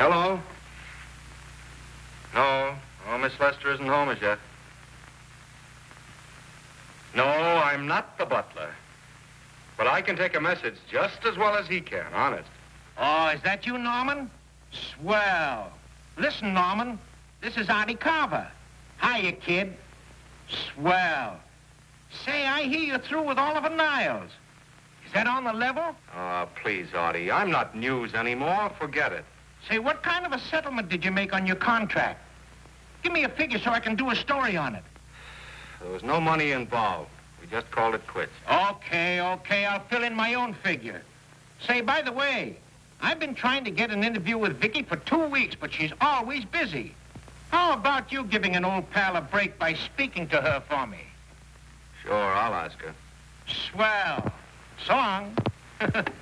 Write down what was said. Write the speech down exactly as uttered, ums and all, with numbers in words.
Hello? No. Oh, Miss Lester isn't home as yet. No, I'm not the butler. But I can take a message just as well as he can, honest. Oh, is that you, Norman? Swell. Listen, Norman, this is Artie Carver. Hiya, kid. Swell. Say, I hear you're through with Oliver Niles. Is that on the level? Oh, please, Artie. I'm not news anymore. Forget it. Say, what kind of a settlement did you make on your contract? Give me a figure so I can do a story on it. There was no money involved. We just called it quits. Okay, okay, I'll fill in my own figure. Say, by the way, I've been trying to get an interview with Vicky for two weeks, but she's always busy. How about you giving an old pal a break by speaking to her for me? Sure, I'll ask her. Swell. So long.